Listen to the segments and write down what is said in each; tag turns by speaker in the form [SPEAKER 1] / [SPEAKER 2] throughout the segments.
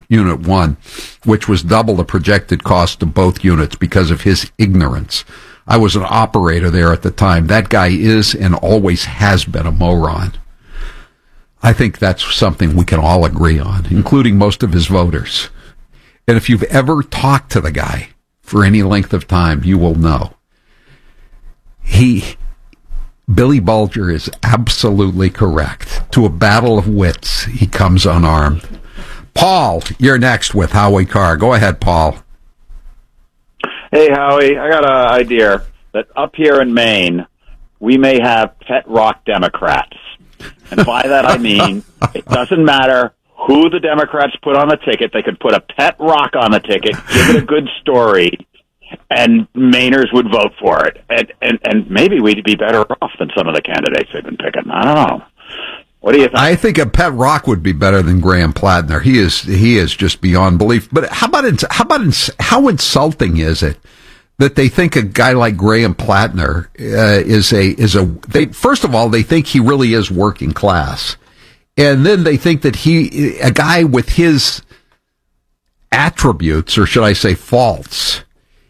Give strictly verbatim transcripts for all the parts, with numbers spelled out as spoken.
[SPEAKER 1] Unit one, which was double the projected cost of both units because of his ignorance. I was an operator there at the time. That guy is and always has been a moron. I think that's something we can all agree on, including most of his voters. And if you've ever talked to the guy for any length of time, you will know. He, Billy Bulger is absolutely correct. To a battle of wits, he comes unarmed. Paul, you're next with Howie Carr. Go ahead, Paul.
[SPEAKER 2] Hey, Howie, I got an idea that up here in Maine, we may have pet rock Democrats. And by that I mean, it doesn't matter who the Democrats put on the ticket. They could put a pet rock on the ticket, give it a good story, and Mainers would vote for it. And, and, and maybe we'd be better off than some of the candidates they've been picking. I don't know. What do you think?
[SPEAKER 1] I think a pet rock would be better than Graham Plattner. He is he is just beyond belief. But how about how about how insulting is it that they think a guy like Graham Plattner uh, is a is a they first of all they think he really is working class, and then they think that he a guy with his attributes, or should I say faults,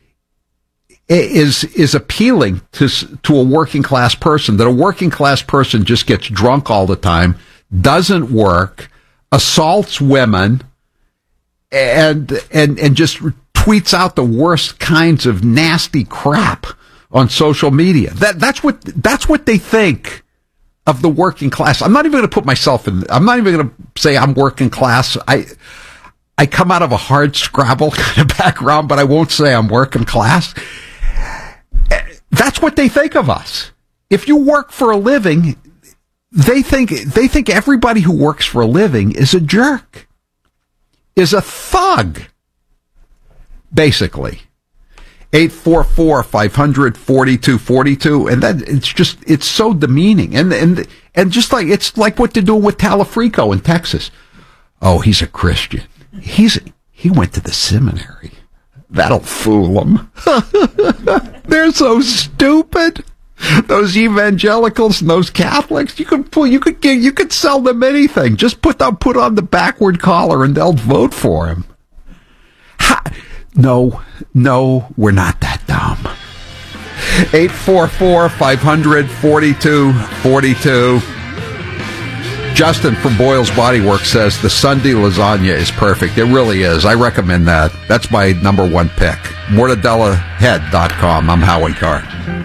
[SPEAKER 1] is is appealing to to a working class person. That a working class person just gets drunk all the time, doesn't work, assaults women, and and and just tweets out the worst kinds of nasty crap on social media. That that's what that's what they think of the working class. I'm not even going to put myself in. I'm not even going to say I'm working class. I I come out of a hard scrabble kind of background, but I won't say I'm working class. That's what they think of us. If you work for a living, they think they think everybody who works for a living is a jerk, is a thug. Basically, eight four four, five hundred, forty-two forty-two, and that it's just it's so demeaning, and and and just like it's like what they're doing with Talafrico in Texas. Oh, he's a Christian. He's he went to the seminary. That'll fool them. They're so stupid. Those evangelicals and those Catholics. You could pull. You could get. You could sell them anything. Just put them put on the backward collar, and they'll vote for him. Ha. No, no, we're not that dumb. eight four four, five hundred, forty-two forty-two. Justin from Boyle's Body Works says the Sunday lasagna is perfect. It really is. I recommend that. That's my number one pick. mortadella head dot com. I'm Howie Carr.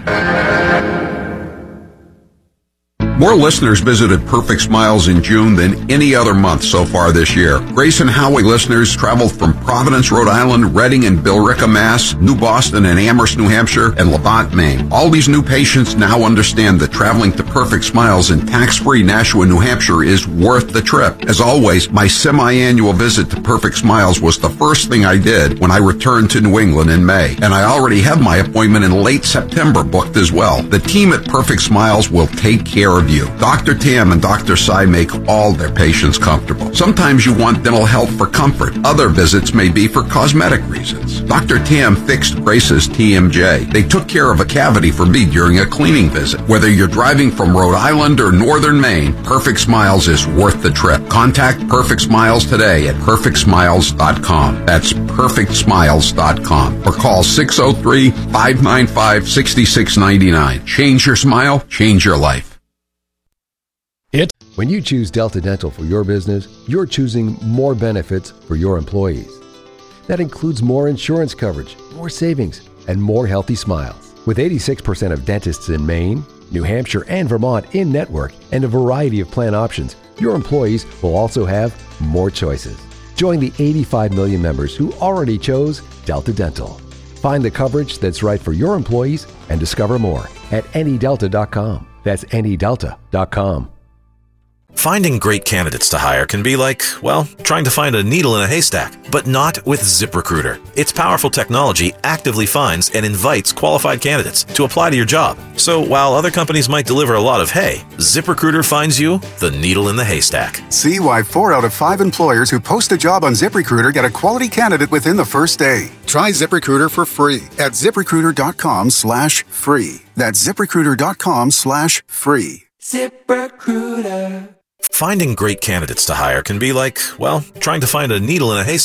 [SPEAKER 1] More listeners visited Perfect Smiles in June than any other month so far this year. Grace and Howie listeners traveled from Providence, Rhode Island, Reading and Billerica, Mass., New Boston and Amherst, New Hampshire, and Levant, Maine. All these new patients now understand that traveling to Perfect Smiles in tax-free Nashua, New Hampshire is worth the trip. As always, my semi-annual visit to Perfect Smiles was the first thing I did when I returned to New England in May. And I already have my appointment in late September booked as well. The team at Perfect Smiles will take care of you. Doctor Tam and Doctor Sai make all their patients comfortable. Sometimes you want dental health for comfort. Other visits may be for cosmetic reasons. Doctor Tam fixed Grace's T M J. They took care of a cavity for me during a cleaning visit. Whether you're driving from Rhode Island or northern Maine, Perfect Smiles is worth the trip. Contact Perfect Smiles today at perfect smiles dot com. That's perfect smiles dot com. Or call six oh three, five nine five, six six nine nine. Change your smile, change your life.
[SPEAKER 3] It. When you choose Delta Dental for your business, you're choosing more benefits for your employees. That includes more insurance coverage, more savings, and more healthy smiles. With eighty-six percent of dentists in Maine, New Hampshire, and Vermont in network and a variety of plan options, your employees will also have more choices. Join the eighty-five million members who already chose Delta Dental. Find the coverage that's right for your employees and discover more at any delta dot com. That's any delta dot com.
[SPEAKER 4] Finding great candidates to hire can be like, well, trying to find a needle in a haystack, but not with ZipRecruiter. Its powerful technology actively finds and invites qualified candidates to apply to your job. So while other companies might deliver a lot of hay, ZipRecruiter finds you the needle in the haystack.
[SPEAKER 5] See why four out of five employers who post a job on ZipRecruiter get a quality candidate within the first day. Try ZipRecruiter for free at ZipRecruiter.com slash free. That's ZipRecruiter.com slash free.
[SPEAKER 4] ZipRecruiter. Finding great candidates to hire can be like, well, trying to find a needle in a haystack.